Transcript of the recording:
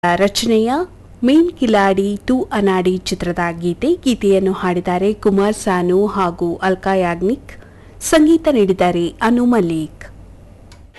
ರಚನೆಯ main Kiladi to ಅನಾಡಿ ಚಿತ್ರದ ಗೀತೆಯನ್ನು ಹಾಡಿದ್ದಾರೆ ಕುಮಾರ್ ಸಾನು ಹಾಗೂ ಅಲ್ಕಾ ಯಾಗ್ನಿಕ್. ಸಂಗೀತ ನೀಡಿದ್ದಾರೆ ಅನು ಮಲ್ಲಿಕ್.